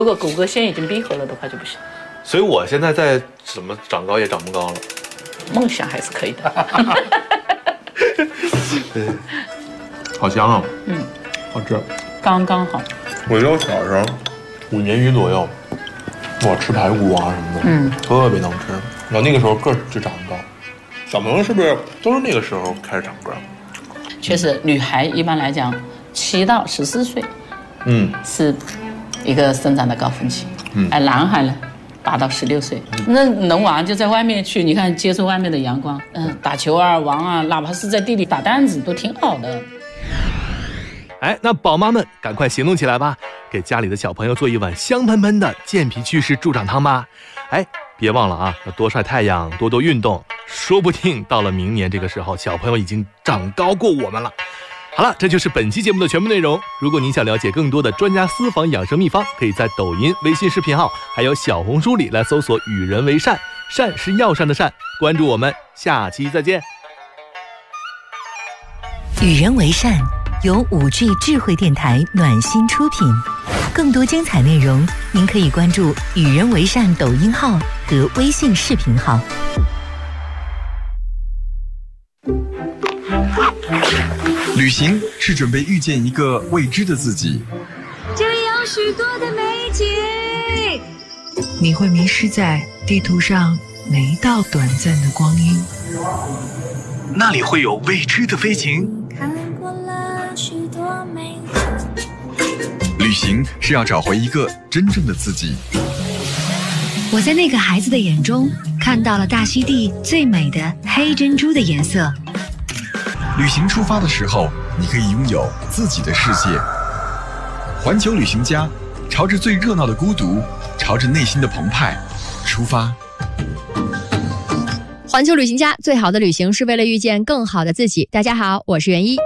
如果骨骼线已经闭合了的话就不行。 所以我现在再怎么长高也长不高了。 梦想还是可以的。 对，好香啊！好吃， 刚刚好。 我记得我小时候5年级左右，我吃排骨啊什么的，特别能吃。然后那个时候个儿就长得高。小朋友是不是都是那个时候开始长个？ 确实，女孩一般来讲7到14岁，是一个生长的高峰期。男孩呢，8到16岁，那能玩就在外面去，你看接触外面的阳光，打球啊、玩啊，哪怕是在地里打弹子都挺好的。 哎，那宝妈们赶快行动起来吧，给家里的小朋友做一碗香喷喷的健脾祛湿助长汤吧。哎，别忘了啊，要多晒太阳，多多运动，说不定到了明年这个时候，小朋友已经长高过我们了。好了，这就是本期节目的全部内容。如果您想了解更多的专家私房养生秘方，可以在抖音、微信视频号还有小红书里来搜索与人为善，善是药膳的善，关注我们，下期再见。 与人为善由5G 智慧电台暖心出品，更多精彩内容您可以关注与人为善抖音号和微信视频号。 旅行是准备遇见一个未知的自己， 这里有许多的美景， 你会迷失在地图上每一道短暂的光阴， 那里会有未知的飞行。 看过了许多美景， 旅行是要找回一个真正的自己。 我在那个孩子的眼中看到了大溪地最美的黑珍珠的颜色。 旅行出发的时候，你可以拥有自己的世界。环球旅行家，朝着最热闹的孤独，朝着内心的澎湃出发。 环球旅行家，最好的旅行是为了遇见更好的自己。大家好，我是袁一。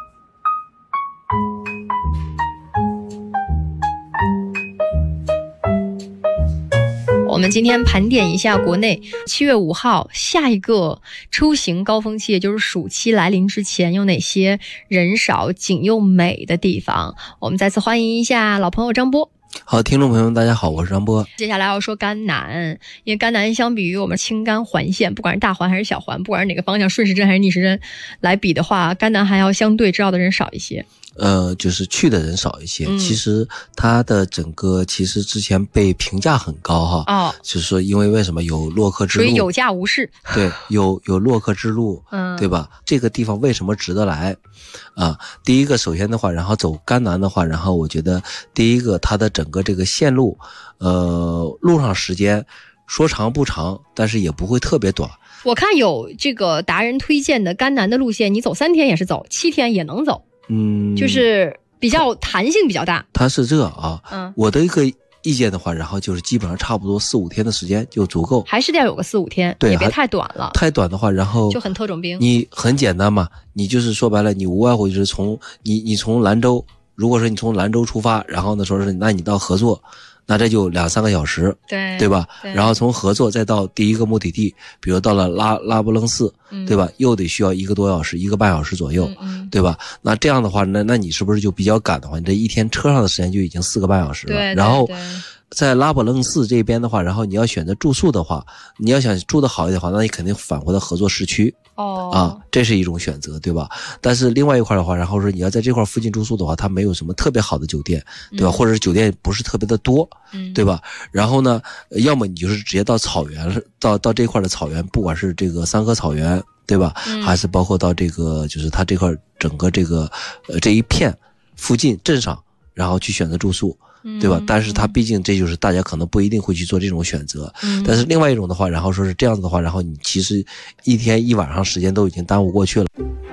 我们今天盘点一下国内7月5号下一个出行高峰期，也就是暑期来临之前有哪些人少景又美的地方。我们再次欢迎一下老朋友张波。 好，听众朋友们大家好，我是张波。 接下来要说甘南，因为甘南相比于我们青甘环线，不管是大环还是小环，不管是哪个方向顺时针还是逆时针来比的话，甘南还要相对知道的人少一些。 就是去的人少一些。其实它的整个其实之前被评价很高哈。就是说因为什么有洛克之路， 所以有价无市。 对，有洛克之路，对吧？这个地方为什么值得来？第一个首先的话，然后走甘南的话，然后我觉得第一个它的整个这个线路，路上时间说长不长，但是也不会特别短。 我看有这个达人推荐的甘南的路线，你走3天也是走，7天也能走。就是比较弹性比较大。它是这啊， 我的一个意见的话，然后就是基本上差不多4、5天的时间就足够， 还是得有个4、5天， 对， 也别太短了。 太短的话，然后就很特种兵。 你很简单嘛，你就是说白了，你无外乎就是从你从兰州，如果说你从兰州出发，然后呢说是那你到合作。那这就2、3个小时，对吧？然后从合作再到第一个目的地，比如到了拉卜楞寺，对吧？又得需要1个多小时，1个半小时左右，对吧？那这样的话，那你是不是就比较赶的话，你这一天车上的时间就已经4个半小时了？然后在拉卜楞寺这边的话，然后你要选择住宿的话，你要想住得好一点的话，那你肯定返回到合作市区。这是一种选择，对吧？但是另外一块的话，然后说你要在这块附近住宿的话，它没有什么特别好的酒店，对吧？或者是酒店不是特别的多，对吧？然后呢，要么你就是直接到草原，到这块的草原，不管是这个三河草原，对吧？还是包括到这个就是它这块整个这个这一片附近镇上，然后去选择住宿。对吧？但是它毕竟这就是大家可能不一定会去做这种选择。但是另外一种的话，然后说是这样子的话，然后你其实1天1晚上时间都已经耽误过去了。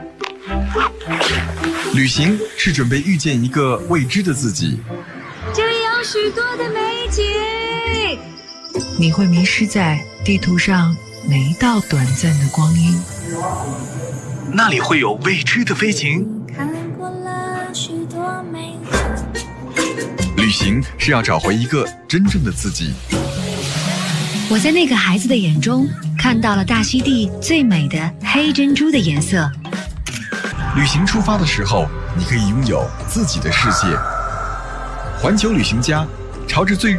旅行是准备遇见一个未知的自己， 这里有许多的美景， 你会迷失在地图上每一道短暂的光阴， 那里会有未知的飞行。 看过了许多美景。 旅行是要找回一个真正的自己。 我在那个孩子的眼中看到了大溪地最美的黑珍珠的颜色。 旅行出发的时候，你可以拥有自己的世界。环球旅行家， 朝着最